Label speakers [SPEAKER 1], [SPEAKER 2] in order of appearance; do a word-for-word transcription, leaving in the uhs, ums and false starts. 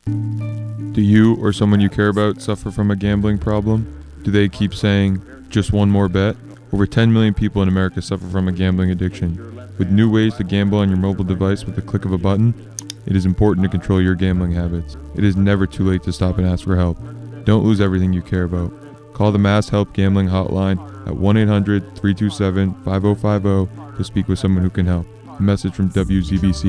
[SPEAKER 1] Do you or someone you care about suffer from a gambling problem? Do they keep saying, just one more bet? Over ten million people in America suffer from a gambling addiction. With new ways to gamble on your mobile device with the click of a button, it is important to control your gambling habits. It is never too late to stop and ask for help. Don't lose everything you care about. Call the Mass Help Gambling Hotline at one eight hundred, three two seven, five zero five zero to speak with someone who can help. A message from W Z B C.